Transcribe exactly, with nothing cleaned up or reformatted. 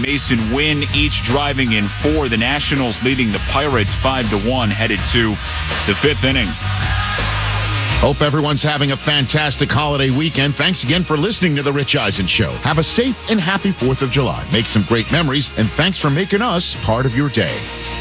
Mason Wynn, each driving in four. The Nationals leading the Pirates five to one, headed to the fifth inning. Hope everyone's having a fantastic holiday weekend. Thanks again for listening to The Rich Eisen Show. Have a safe and happy fourth of July. Make some great memories, and thanks for making us part of your day.